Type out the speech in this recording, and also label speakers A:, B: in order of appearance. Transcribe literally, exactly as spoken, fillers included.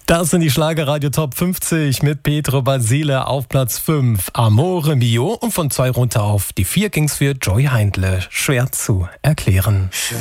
A: Das sind die Schlagerradio Top fünfzig mit Pietro Basile auf Platz fünf. Amore Mio, und von zwei runter auf die vier ging's für Joy Heindle. Schwer zu erklären.